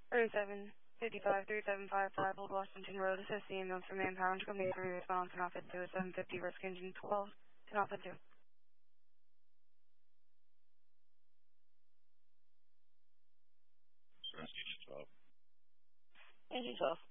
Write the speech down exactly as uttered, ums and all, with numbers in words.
thirty-seven fifty-five, thirty-seven fifty-five, Old Washington Road, assist the ambulance for manpower to come to response and off at two, seven fifty, risk engine twelve, and off at two. Rescue twelve. Engine twelve.